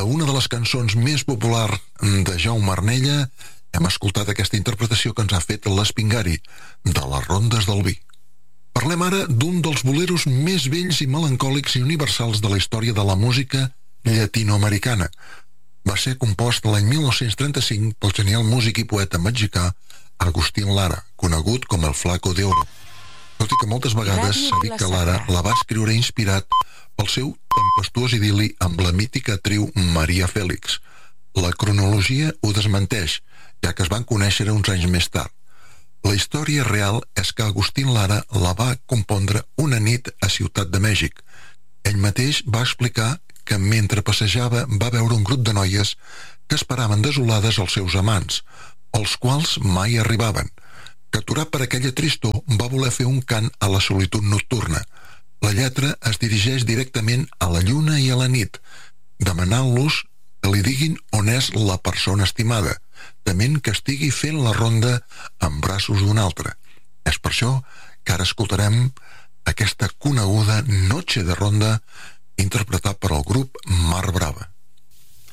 d'una de les cançons més populars de Jaume Arnella, hem escoltat aquesta interpretació que ens ha fet l'Espingari, de les rondes del vi. Parlem ara d'un dels boleros més vells i melancòlics i universals de la història de la música llatinoamericana. Va ser compost l'any 1935 pel genial músic i poeta mexicà Agustín Lara, conegut com el Flaco de Oro. Tot i que moltes vegades s'ha dit que Lara la va escriure inspirat pel seu tempestuós idil·li amb la mítica actriu Maria Félix. La cronologia ho desmenteix, ja que es van conèixer uns anys més tard. La història real és que Agustín Lara la va compondre una nit a Ciutat de Mèxic. Ell mateix va explicar que mentre passejava va veure un grup de noies que esperaven desolades els seus amants, els quals mai arribaven. Capturat per aquella tristor, va voler fer un cant a la solitud nocturna. La lletra es dirigeix directament a la lluna i a la nit, demanant-los que li diguin on és la persona estimada, tement que estigui fent la ronda en braços d'un altre. És per això que ara escoltarem aquesta coneguda Noche de Ronda, interpretat per el grup Mar Brava.